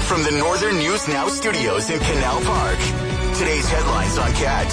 from the Northern News Now studios in Canal Park. Today's headlines on CAT.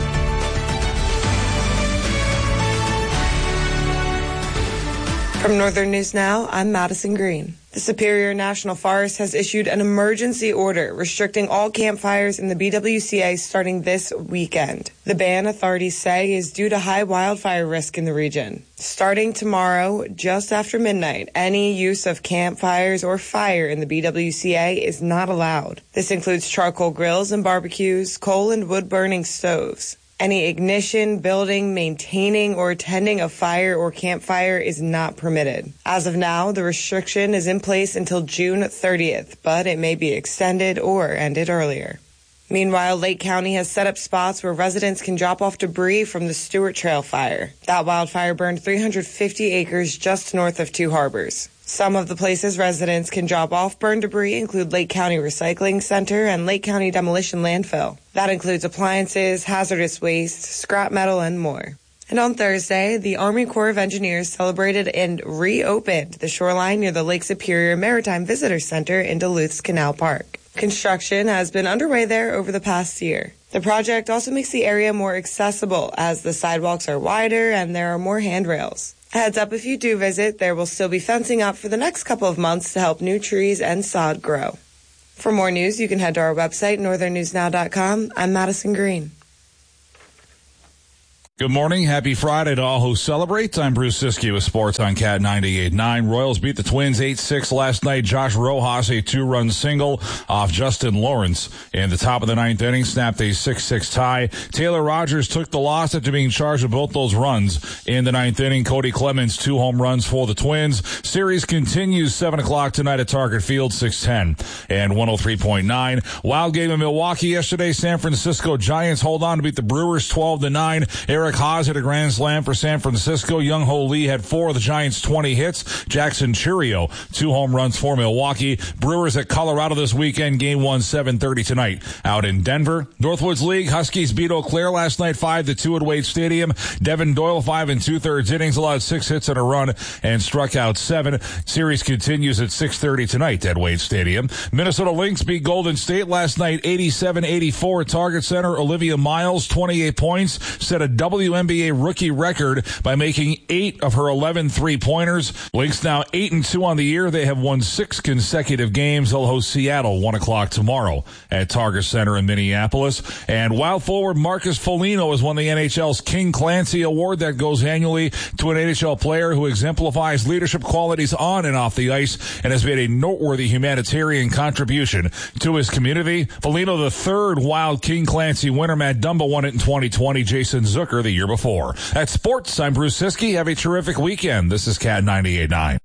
From Northern News Now, I'm Madison Green. The Superior National Forest has issued an emergency order restricting all campfires in the BWCA starting this weekend. The ban, authorities say, is due to high wildfire risk in the region. Starting tomorrow, just after midnight, any use of campfires or fire in the BWCA is not allowed. This includes charcoal grills and barbecues, coal and wood-burning stoves. Any ignition, building, maintaining, or attending a fire or campfire is not permitted. As of now, the restriction is in place until June 30th, but it may be extended or ended earlier. Meanwhile, Lake County has set up spots where residents can drop off debris from the Stewart Trail fire. That wildfire burned 350 acres just north of Two Harbors. Some of the places residents can drop off burned debris include Lake County Recycling Center and Lake County Demolition Landfill. That includes appliances, hazardous waste, scrap metal, and more. And on Thursday, the Army Corps of Engineers celebrated and reopened the shoreline near the Lake Superior Maritime Visitor Center in Duluth's Canal Park. Construction has been underway there over the past year. The project also makes the area more accessible as the sidewalks are wider and there are more handrails. Heads up, if you do visit, there will still be fencing up for the next couple of months to help new trees and sod grow. For more news, you can head to our website, northernnewsnow.com. I'm Madison Green. Good morning. Happy Friday to all who celebrate. I'm Bruce Siskey with Sports on CAT 98.9. Royals beat the Twins 8-6 last night. Josh Rojas, a 2-run single off Justin Lawrence. In the top of the ninth inning, snapped a 6-6 tie. Taylor Rogers took the loss after being charged with both those runs. In the ninth inning, Cody Clemens, 2 home runs for the Twins. Series continues 7 o'clock tonight at Target Field, 610 and 103.9. Wild game in Milwaukee yesterday. San Francisco Giants hold on to beat the Brewers 12-9. Eric Haas hit a grand slam for San Francisco. Young-Ho Lee had 4 of the Giants' 20 hits. Jackson Chirio, 2 home runs for Milwaukee. Brewers at Colorado this weekend. Game 1, 7:30 tonight. Out in Denver, Northwoods League, Huskies beat Eau Claire last night 5-2 at Wade Stadium. Devin Doyle, 5 2/3 innings, allowed 6 hits and a run and struck out 7. Series continues at 6:30 tonight at Wade Stadium. Minnesota Lynx beat Golden State last night 87-84 at Target Center. Olivia Miles, 28 points, set a WNBA rookie record by making 8 of her 11 three-pointers. Lynx now 8-2 on the year. They have won 6 consecutive games. They'll host Seattle 1 o'clock tomorrow at Target Center in Minneapolis. And wild forward Marcus Foligno has won the NHL's King Clancy Award that goes annually to an NHL player who exemplifies leadership qualities on and off the ice and has made a noteworthy humanitarian contribution to his community. Foligno, the 3rd Wild King Clancy winner. Matt Dumba won it in 2020. Jason Zucker the year before. At Sports, I'm Bruce Siskey. Have a terrific weekend. This is CAT 98.9.